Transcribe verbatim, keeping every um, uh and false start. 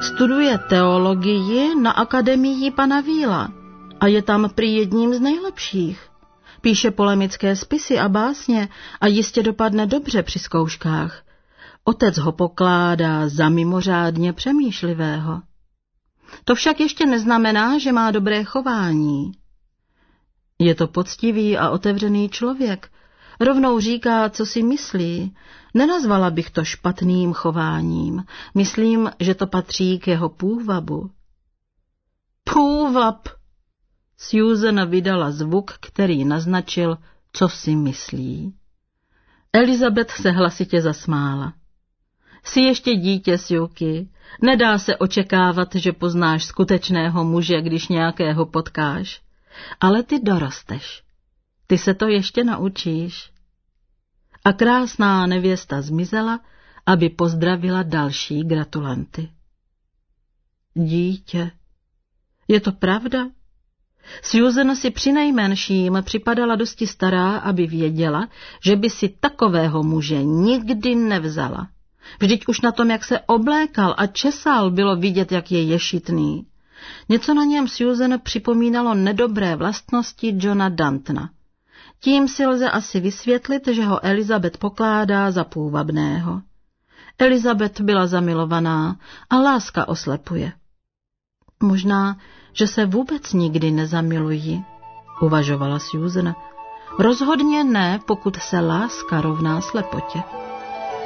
Studuje teologii na akademii pana Víla a je tam prý jedním z nejlepších. Píše polemické spisy a básně a jistě dopadne dobře při zkouškách. Otec ho pokládá za mimořádně přemýšlivého. To však ještě neznamená, že má dobré chování. Je to poctivý a otevřený člověk. Rovnou říká, co si myslí. Nenazvala bych to špatným chováním. Myslím, že to patří k jeho půvabu. Půvab! Susan vydala zvuk, který naznačil, co si myslí. Elizabeth se hlasitě zasmála. Jsi ještě dítě, Suky. Nedá se očekávat, že poznáš skutečného muže, když nějakého potkáš. Ale ty dorosteš. Ty se to ještě naučíš. A krásná nevěsta zmizela, aby pozdravila další gratulanty. Dítě. Je to pravda? Susan si přinejmenším připadala dosti stará, aby věděla, že by si takového muže nikdy nevzala. Vždyť už na tom, jak se oblékal a česal, bylo vidět, jak je ješitný. Něco na něm Susan připomínalo nedobré vlastnosti Johna Dantona. Tím si lze asi vysvětlit, že ho Elizabeth pokládá za půvabného. Elizabeth byla zamilovaná a láska oslepuje. Možná, že se vůbec nikdy nezamilují, uvažovala Susan. Rozhodně ne, pokud se láska rovná slepotě.